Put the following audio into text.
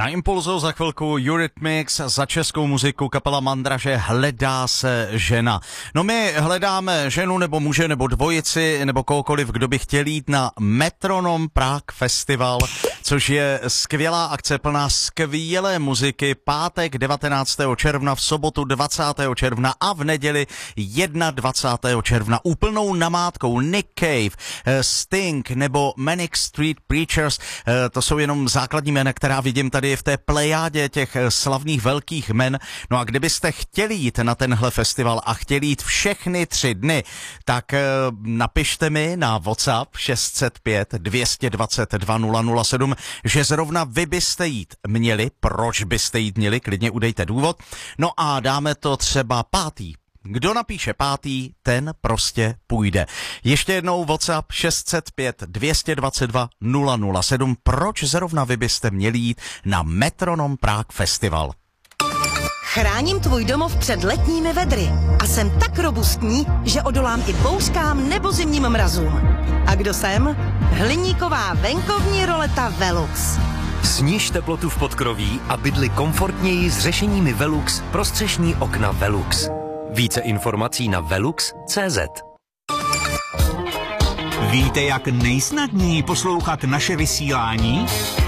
Na Impulzu za chvilku Eurythmics, za českou muziku kapela Mandraže Hledá se žena. No my hledáme ženu nebo muže nebo dvojici nebo kohokoliv, kdo by chtěl jít na Metronom Prague Festival, což je skvělá akce plná skvělé muziky. Pátek 19. června, v sobotu 20. června a v neděli 21. června. Úplnou namátkou Nick Cave, Sting nebo Manic Street Preachers, to jsou jenom základní jména, která vidím tady v té plejádě těch slavných velkých men. No a kdybyste chtěli jít na tenhle festival a chtěli jít všechny 3 dny, tak napište mi na WhatsApp 605 222 007, že zrovna vy byste jít měli, proč byste jít měli, klidně udejte důvod. No a dáme to třeba 5. Kdo napíše 5., ten prostě půjde. Ještě jednou WhatsApp 605 222 007. Proč zrovna vy byste měli jít na Metronom Prague Festival? Chráním tvůj domov před letními vedry a jsem tak robustní, že odolám i bouřkám nebo zimním mrazům. A kdo jsem? Hliníková venkovní roleta Velux. Sniž teplotu v podkroví a bydli komfortněji s řešeními Velux pro střešní okna Velux. Více informací na velux.cz. Víte, jak nejsnadněji poslouchat naše vysílání?